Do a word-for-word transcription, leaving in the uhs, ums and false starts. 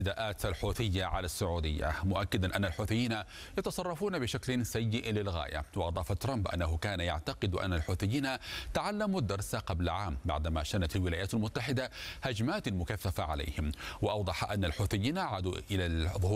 الاعتداءات الحوثية على السعودية، مؤكدا أن الحوثيين يتصرفون بشكل سيء للغاية. وأضاف ترامب أنه كان يعتقد أن الحوثيين تعلموا الدرس قبل عام بعدما شنت الولايات المتحدة هجمات مكثفة عليهم. وأوضح أن الحوثيين عادوا إلى الظهور